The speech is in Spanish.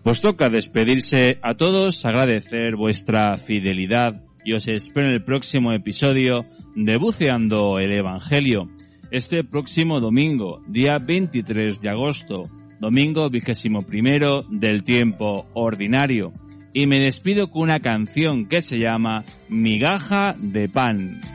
Pues toca despedirse a todos, agradecer vuestra fidelidad y os espero en el próximo episodio de Buceando el Evangelio. Este próximo domingo, día 23 de agosto, domingo 21 del tiempo ordinario. Y me despido con una canción que se llama Migaja de Pan.